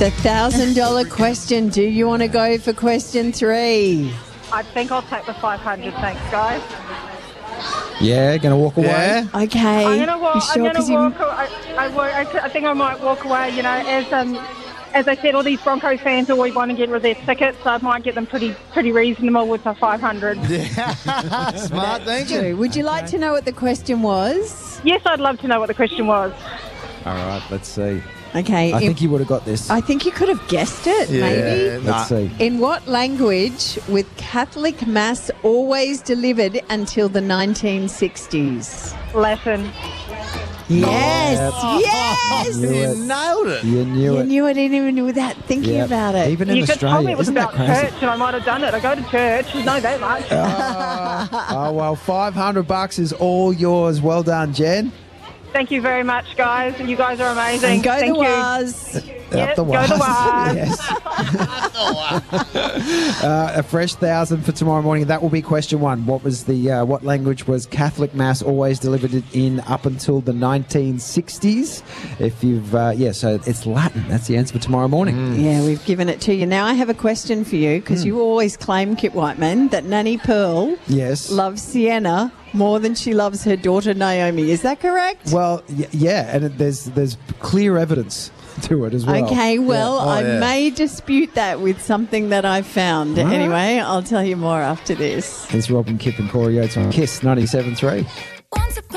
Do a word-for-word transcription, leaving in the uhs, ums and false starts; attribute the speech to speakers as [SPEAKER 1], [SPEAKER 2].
[SPEAKER 1] The one thousand dollars question. Do you want to go for question three?
[SPEAKER 2] I think I'll take the five hundred. Thanks, guys.
[SPEAKER 3] Yeah, going to walk away?
[SPEAKER 4] Yeah.
[SPEAKER 1] Okay.
[SPEAKER 2] I'm gonna walk.
[SPEAKER 1] You sure?
[SPEAKER 2] I'm
[SPEAKER 1] 'Cause
[SPEAKER 2] gonna
[SPEAKER 1] you-
[SPEAKER 2] walk. I, I, I, I think I might walk away. You know, as um, as I said, all these Broncos fans always want to get rid of their tickets, so I might get them pretty, pretty reasonable with the five hundred.
[SPEAKER 4] Smart thinking.
[SPEAKER 1] Would you like to know what the question was?
[SPEAKER 2] Yes, I'd love to know what the question was.
[SPEAKER 3] All right, let's see.
[SPEAKER 1] Okay.
[SPEAKER 3] I
[SPEAKER 1] in-
[SPEAKER 3] think you would have got this.
[SPEAKER 1] I think you could have guessed it,
[SPEAKER 4] Yeah,
[SPEAKER 1] maybe.
[SPEAKER 4] nah.
[SPEAKER 3] Let's see.
[SPEAKER 1] In what language was Catholic Mass always delivered until the nineteen sixties?
[SPEAKER 2] Latin.
[SPEAKER 1] Yes,
[SPEAKER 3] Yep.
[SPEAKER 1] yes.
[SPEAKER 3] Knew
[SPEAKER 4] You
[SPEAKER 3] it.
[SPEAKER 4] nailed it.
[SPEAKER 3] You knew
[SPEAKER 1] You
[SPEAKER 3] it.
[SPEAKER 1] knew it even without thinking
[SPEAKER 3] Yep.
[SPEAKER 1] about it.
[SPEAKER 3] Even in
[SPEAKER 2] You could tell
[SPEAKER 3] Australia.
[SPEAKER 2] me it was
[SPEAKER 3] Isn't that
[SPEAKER 2] about
[SPEAKER 3] crazy?
[SPEAKER 2] church, and I might have done it. I go to church. You know that much.
[SPEAKER 3] Oh, well, five hundred bucks is all yours. Well done, Jen.
[SPEAKER 2] Thank you very much, guys. You guys are amazing.
[SPEAKER 1] and go
[SPEAKER 2] Thank
[SPEAKER 1] the
[SPEAKER 2] you.
[SPEAKER 1] Waz.
[SPEAKER 2] Yes,
[SPEAKER 3] Up the
[SPEAKER 2] go the
[SPEAKER 3] Waz.
[SPEAKER 2] Waz.
[SPEAKER 3] Yes. uh, a fresh thousand for tomorrow morning. That will be question one. What was the uh, what language was Catholic Mass always delivered it in up until the nineteen sixties? If you've uh, yeah, so it's Latin. That's the answer for tomorrow morning.
[SPEAKER 1] Yeah, we've given it to you. Now I have a question for you because you always claim, Kit Whiteman, that Nanny Pearl
[SPEAKER 3] Yes.
[SPEAKER 1] loves Sienna more than she loves her daughter Naomi. Is that correct?
[SPEAKER 3] Well, y- yeah, and it, there's there's clear evidence to it as well.
[SPEAKER 1] Okay, well,
[SPEAKER 4] Oh,
[SPEAKER 1] I
[SPEAKER 4] yeah.
[SPEAKER 1] may dispute that with something that I've found.
[SPEAKER 3] All right.
[SPEAKER 1] Anyway, I'll tell you more after this.
[SPEAKER 3] It's Robin, Kip and Corey Oates on Kiss ninety-seven point three.